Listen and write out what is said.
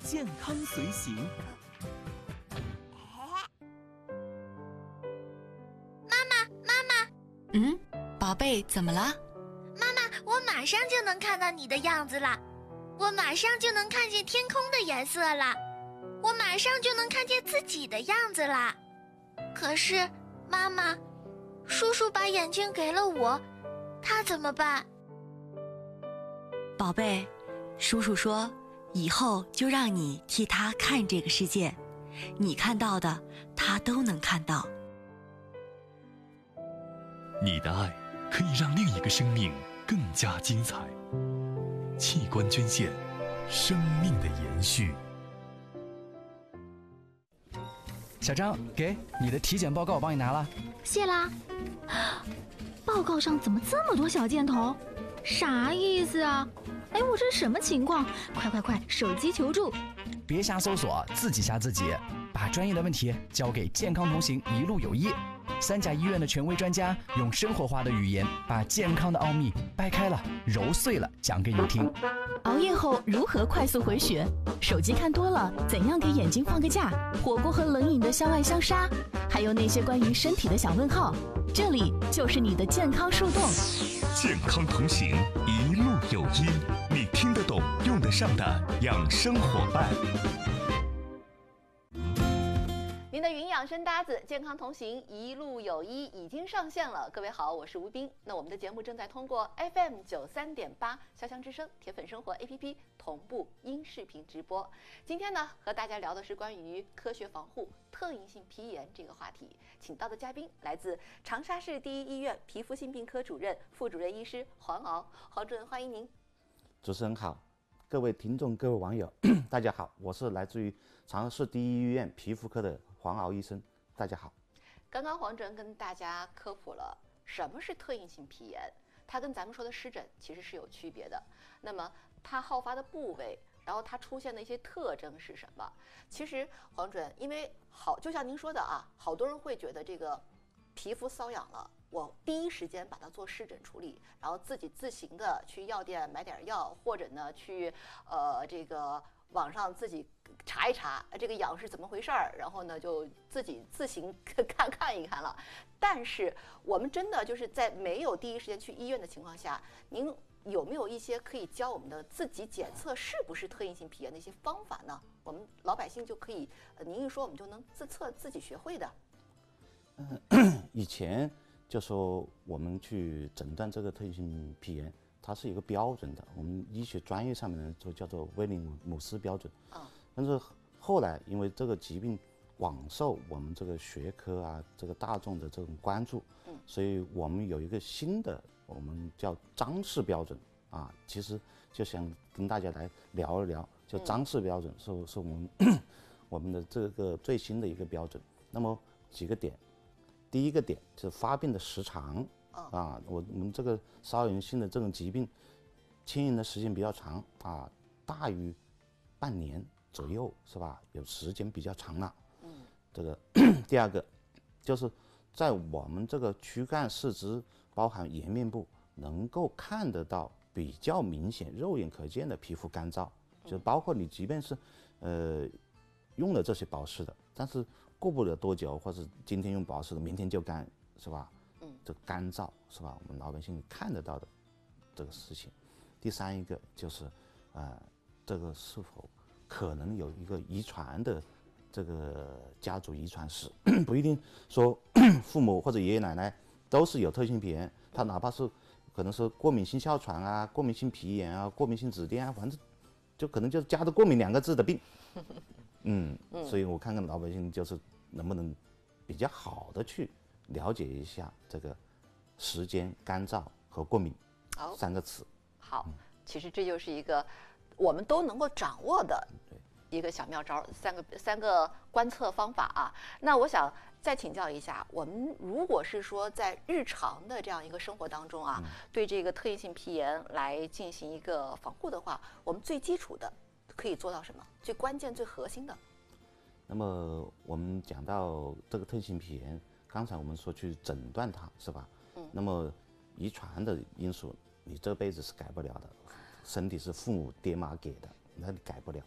健康随行。 宝贝，怎么了？ 妈妈，我马上就能看到你的样子了，我马上就能看见天空的颜色了，我马上就能看见自己的样子了。可是，妈妈，叔叔把眼睛给了我，他怎么办？ 宝贝，叔叔说，以后就让你替他看这个世界，你看到的，他都能看到。 你的爱可以让另一个生命更加精彩。器官捐献，生命的延续。 小张，给你的体检报告我帮你拿了。 谢啦。报告上怎么这么多小箭头？啥意思啊？哎，我这是什么情况？快，手机求助！ 别瞎搜索，自己吓自己。把专业的问题交给健康同行一路有医。3甲医院的权威专家用生活化的语言把健康的奥秘掰开了揉碎了讲给你听。 熬夜后如何快速回血？手机看多了怎样给眼睛放个假？火锅和冷饮的相爱相杀，还有那些关于身体的小问号，这里就是你的健康树洞。 健康同行，一路有医，你听得懂用得上的养生伙伴。 您的云养生搭子健康同行一路有医已经上线了，各位好，我是吴斌。那我们的节目正在通过 FM 93.8潇湘之声铁粉生活 APP 同步音视频直播。今天呢，和大家聊的是关于科学防护特应性皮炎这个话题，请到的嘉宾来自长沙市第一医院皮肤性病科主任、副主任医师黄敖，黄主任欢迎您。 主持人好，各位听众、各位网友，大家好，我是来自于长沙市第一医院皮肤科的黄敖医生，大家好。 刚刚黄主任跟大家科普了什么是特应性皮炎，它跟咱们说的湿疹其实是有区别的。那么它好发的部位，然后它出现的一些特征是什么？其实黄主任，因为就像您说的啊，好多人会觉得这个皮肤瘙痒了，我第一时间把它做湿疹处理，然后自己自行的去药店买点药，或者呢去这个网上自己查一查这个痒是怎么回事儿，然后呢就自己自行看一看了。但是我们真的就是在没有第一时间去医院的情况下，您有没有一些可以教我们的自己检测是不是特应性皮炎的一些方法呢？我们老百姓就可以，您一说我们就能自测自己学会的。 以前就说我们去诊断这个特应性皮炎，它是一个标准的，我们医学专业上面呢就叫做威廉姆斯标准。但是后来因为这个疾病广受我们这个学科啊这个大众的这种关注，所以我们有一个新的我们叫张氏标准啊，其实就想跟大家来聊一聊，就张氏标准是我们我们的这个最新的一个标准。那么几个点，第一个点就是发病的时长啊，我们这个瘙痒性的这种疾病牵引的时间比较长啊，大于半年左右是吧？有时间比较长了。这个第二个就是在我们这个躯干四肢包含颜面部能够看得到比较明显肉眼可见的皮肤干燥，就包括你即便是用了这些保湿的，但是过不了多久，或者今天用保湿的，明天就干，是吧？这个干燥是吧？我们老百姓看得到的这个事情。第三一个就是这个是否可能有一个遗传的这个家族遗传史，不一定说父母或者爷爷奶奶都是有特性皮炎，他哪怕是可能是过敏性哮喘啊、过敏性皮炎啊、过敏性紫癜啊，反正就可能就加的过敏2个字的病。所以我看看老百姓就是能不能比较好的去了解一下这个时间、干燥和过敏3个词。 好，其实这就是一个我们都能够掌握的一个小妙招，三个观测方法啊。那我想再请教一下，我们如果是说在日常的这样一个生活当中啊，对这个特应性皮炎来进行一个防护的话，我们最基础的可以做到什么？最关键、最核心的？ 那么我们讲到这个特性皮炎，刚才我们说去诊断它是吧？那么遗传的因素，你这辈子是改不了的，身体是父母爹妈给的，那你改不了。